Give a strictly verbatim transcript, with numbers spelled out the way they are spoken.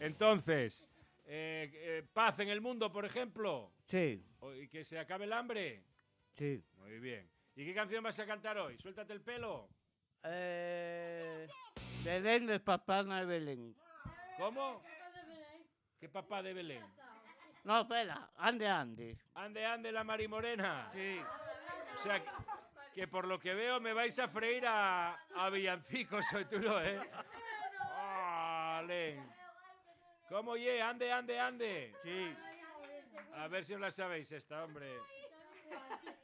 Entonces, eh, eh, paz en el mundo, por ejemplo. Sí. ¿Y que se acabe el hambre? Sí. Muy bien. ¿Y qué canción vas a cantar hoy? Suéltate el pelo. Eh, Belén es papana de Belén. ¿Cómo? ¿Qué papá de Belén? No, espera, ande, ande. Ande, ande la Marimorena. Sí. O sea, que, que por lo que veo me vais a freír a, a villancicos, soy tú, ¿no, eh? Vale. ¿Cómo ye? Ande, ande, ande. Sí. A ver si os la sabéis esta, hombre.